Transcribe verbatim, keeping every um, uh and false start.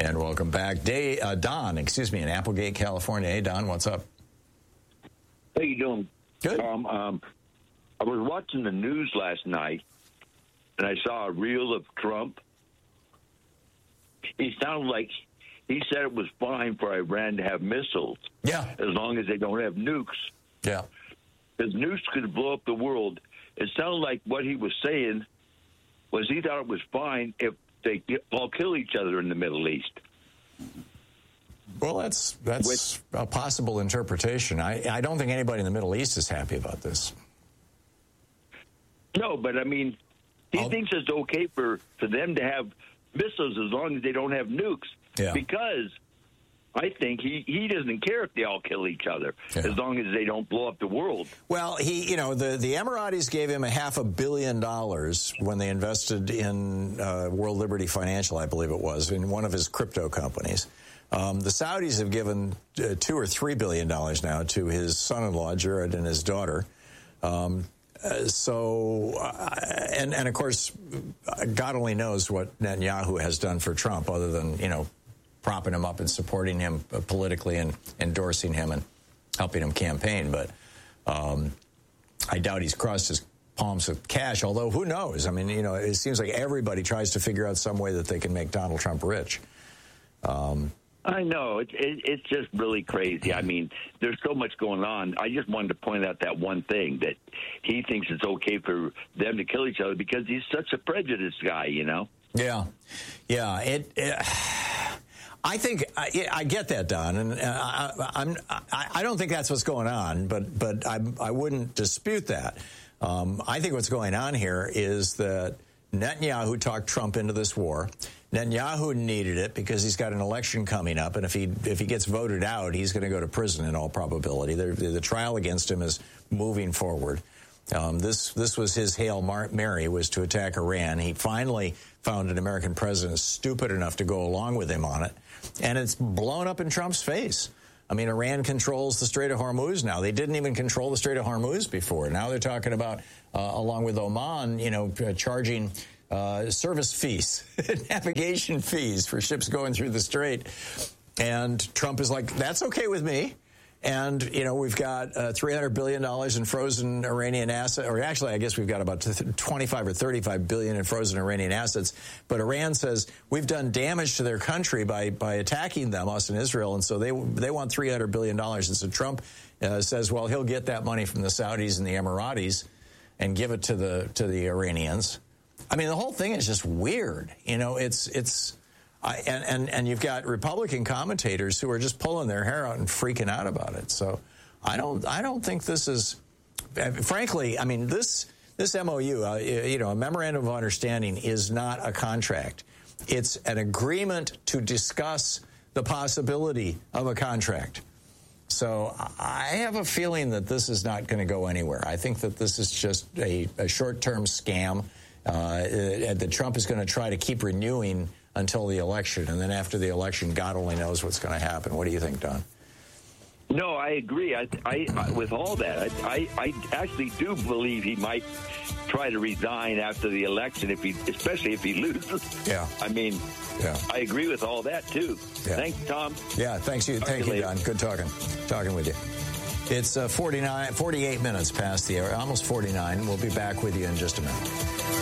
And welcome back. Day, uh, Don, excuse me, in Applegate, California. Hey, Don, what's up? How you doing? Good. Um, um, I was watching the news last night, and I saw a reel of Trump. He sounded like he said it was fine for Iran to have missiles. Yeah. As long as they don't have nukes. Yeah. Because nukes could blow up the world. It sounded like what he was saying was he thought it was fine if they all kill each other in the Middle East. Well, that's that's With, a possible interpretation. I, I don't think anybody in the Middle East is happy about this. No, but I mean, he I'll, thinks it's okay for, for them to have missiles as long as they don't have nukes. Yeah. Because I think he, he doesn't care if they all kill each other, yeah. as long as they don't blow up the world. Well, he, you know, the, the Emiratis gave him a half a billion dollars when they invested in uh, World Liberty Financial, I believe it was, in one of his crypto companies. Um, the Saudis have given uh, two or three billion dollars now to his son-in-law, Jared, and his daughter. Um, uh, so, uh, and, and of course, God only knows what Netanyahu has done for Trump, other than, you know, propping him up and supporting him politically and endorsing him and helping him campaign. But um, I doubt he's crossed his palms with cash, although who knows? I mean, you know, it seems like everybody tries to figure out some way that they can make Donald Trump rich. Um, I know. It, it, it's just really crazy. I mean, there's so much going on. I just wanted to point out that one thing, that he thinks it's okay for them to kill each other because he's such a prejudiced guy, you know? Yeah. Yeah. It... it I think I, I get that, Don, and I, I'm, I, I don't think that's what's going on, but but I, I wouldn't dispute that. Um, I think what's going on here is that Netanyahu talked Trump into this war. Netanyahu needed it because he's got an election coming up, and if he if he gets voted out, he's going to go to prison in all probability. The, the trial against him is moving forward. Um, this this was his Hail Mary, was to attack Iran. He finally found an American president stupid enough to go along with him on it. And it's blown up in Trump's face. I mean, Iran controls the Strait of Hormuz now. They didn't even control the Strait of Hormuz before. Now they're talking about, uh, along with Oman, you know, uh, charging uh, service fees, navigation fees for ships going through the strait. And Trump is like, that's okay with me. And, you know, we've got uh, three hundred billion dollars in frozen Iranian assets, or actually, I guess we've got about twenty-five or thirty-five billion dollars in frozen Iranian assets. But Iran says we've done damage to their country by, by attacking them, us and Israel, and so they they want three hundred billion dollars. And so Trump uh, says, well, he'll get that money from the Saudis and the Emiratis and give it to the to the Iranians. I mean, the whole thing is just weird. You know, it's it's. I, and, and, and you've got Republican commentators who are just pulling their hair out and freaking out about it. So I don't I don't think this is, frankly, I mean, this this M O U, uh, you know, a memorandum of understanding is not a contract. It's an agreement to discuss the possibility of a contract. So I have a feeling that this is not going to go anywhere. I think that this is just a, a short-term scam uh, that Trump is going to try to keep renewing until the election, and then after the election, God only knows what's going to happen. What do you think, Don? No, I agree. I, I, I with all that, I, I actually do believe he might try to resign after the election, if he, especially if he loses. Yeah. I mean, yeah. I agree with all that too. Yeah. Thanks, Tom. Yeah, thanks you. Talk Thank you, you Don. Good talking. Talking with you. It's uh, forty-nine, forty-eight minutes past the hour, almost forty-nine. We'll be back with you in just a minute.